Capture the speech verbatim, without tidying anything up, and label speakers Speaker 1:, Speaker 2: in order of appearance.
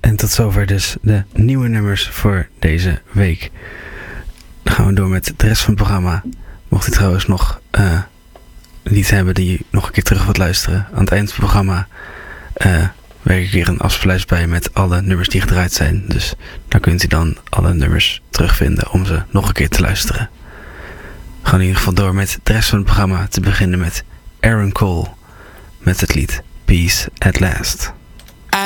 Speaker 1: En tot zover dus de nieuwe nummers voor deze week. Dan gaan we door met de rest van het programma. Mocht u trouwens nog uh, lied hebben die je nog een keer terug wilt luisteren. Aan het eind van het programma uh, werk ik weer een afspeellijst bij met alle nummers die gedraaid zijn. Dus daar kunt u dan alle nummers terugvinden om ze nog een keer te luisteren. We gaan in ieder geval door met de rest van het programma. Te beginnen met Aaron Cole met het lied Peace at Last.